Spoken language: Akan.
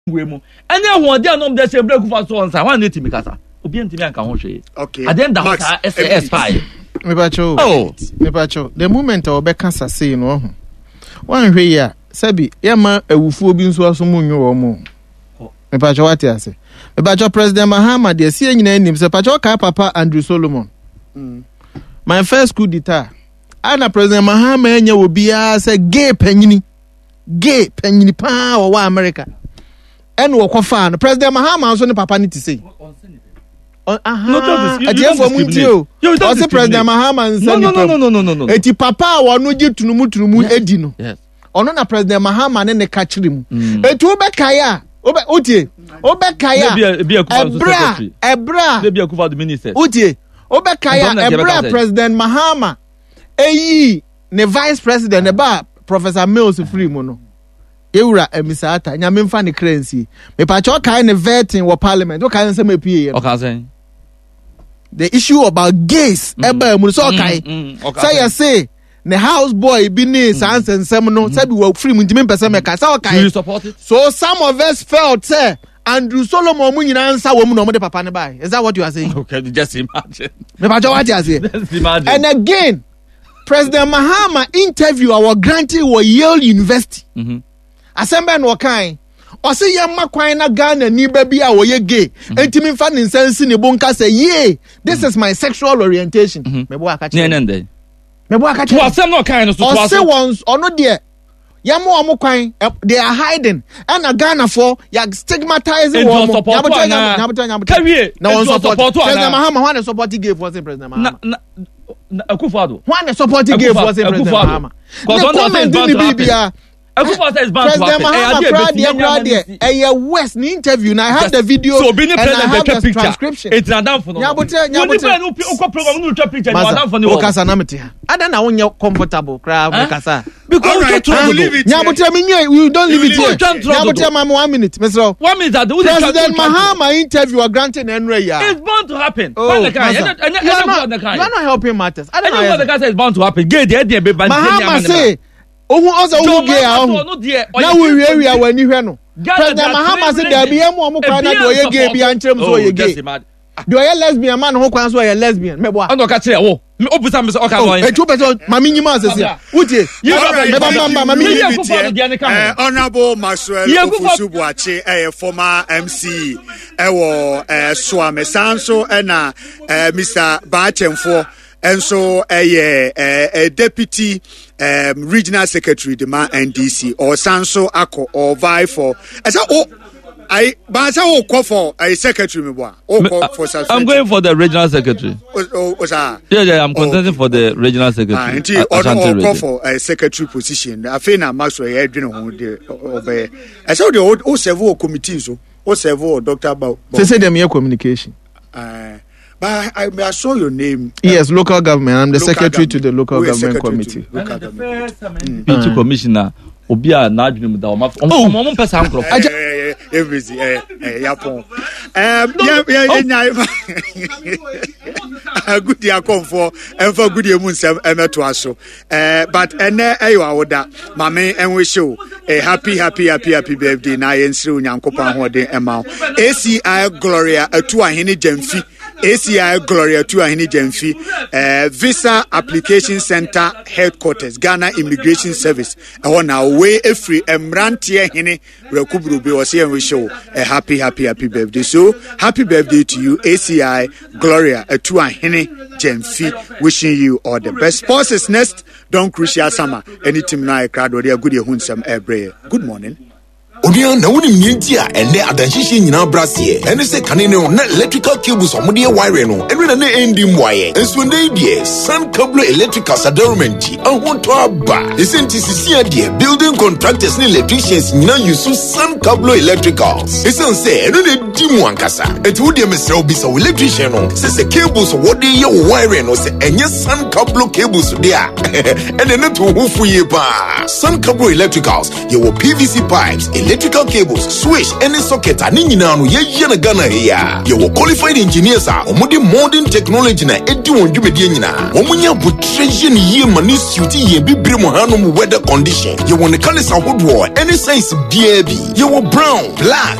we mu any one dey no dey say break for so on say one need to make asa obi ntimi anka ho hwe okay at the end of SAS file me bacho the moment obeka sase no ho wan hwe ya sabi yema awufuo bi nso aso mu nwo mo me bacho what ya say me bacho President Mahama dey see nyina anim say bacho ka papa Andrew Solomon my first coup d'etat ana President Mahama enya obia say gay panyini pa wo America and wo kofa no President Mahama so ne papa ni ti say Adiefo Muntio. O se President Mahama no. Eti papa wo no gi tunumu edi no. Yes. Ono na President Mahama ne ka kire mu. Eti obekaya, otie. Obekaya. Ebra. Dey be akufa the minister. Otie. Obekaya ebra President Mahama. Eyi ne vice president ne ba Professor Mills free mu no. Eura emisata nyame mfa ne currency. Me pa cho kai ne vetting wo parliament. O kai nsem apie. O ka say the issue about gays eba mu so kai say you say the house boy bi ni sans ensem no say bi wo free mu ntimi pese me ka say you support it. So some of us felt say Andrew Solomon mu nyina nsa wo mu no mo de papa ne bai. Is that what you are saying? Okay, just imagine. Me pa what you are saying? Just imagine. And again President Mahama interview our grantee wa Yale University. Asembe no kai o se yamma kwan na Ghana ni ba bi a wo ye gay entimi mfa ne nsansi ne bonka say yeah this is my sexual orientation me bo aka che me bo aka che to asem no kai no so to say once ono de yamma o mo kwan they are hiding and Ghana for ya stigmatizing wo mo nyabota kawie na won support President Mahama wan support gay for say President Mahama na Akufo-Addo wan support gay for say President Mahama cuz on that President Mahama West ni interview na I have the video so being and I have the picture. transcription. It's not down for no. Nyabote program no picture no down for no. Okasa na mete ha. Ada na wonye comfortable cry okasa. Because Nyabote we don't leave it here. Nyabote mama 1 minute. Mesro. 1 minute that President Mahama interview are granted Enre ya. It's bound to happen. You are not helping matters. I don't know what the guy says is bound to happen. Gay there be Mahama say ohu gay na we area wani hwe no President Mahama say there be emu kwan na do ye gay bi antrem so ye gay do ye lesbian man ho kwan so ye lesbian mebo ando ka kire wo me obusa me so oka no etu person mami nyima asese utie mami Honorable Maxwell Ofusubuachi former MC ewo Swame Sanso na Mr. Baachemfo enso deputy regional secretary de ma NDC or Sanso Ako or vie for I call for a secretary I'm going for the regional secretary. Yeah, I'm contending for the regional secretary. I call for a secretary position. I feel now Maxwell obey. I saw the old several committees or several Dr. Bao. They say them here communication. But I saw your name. Yes, local government. I'm the secretary to the local government committee. Local government. Beach commissioner. Obia na adwene da o ma pesa nkro everything yapon good dia come for enfa good emu nsem emeto aso but ene ayo awoda mame enwe show happy birthday na yensire onyankopon hode ema ACI Gloria atu ahene jamfi ACI Gloria atu ahene jamfi visa application center headquarters Ghana Immigration Service na way free emrantie hene rekubru be wose en show a happy birthday. So happy birthday to you ACI Gloria atu ahene jamfi, wishing you all the best. Sports is next. Don't crucial summer any team na crowd or good hunsam every good morning. Odia na woni mientia ene adanhihie nyina brasie ene se kane ne na electrical cables omode wire no ene na endi mwaye ensuonde die Sun Cable Electrical Settlement ahonto aba esenti sisia die building contractors ne electricians nyina use Sun Cable Electricals esense ene na di mu ankasa eti wo die mesra obi so electrician no se cables wode ye wire no se enye Sun Cable cables de a ene ne to hufu ye ba Sun Cable Electricals ye wo PVC pipes electrical cables, switch, any socket, and nyina no ye na Ghana here. You qualified engineers are omodi modern technology na edu on dwumedie nyina. Omunya butreje ni ye mani suit ye bibire mo hanom weather condition. You want the colors ahodo any size BAB. You brown, black,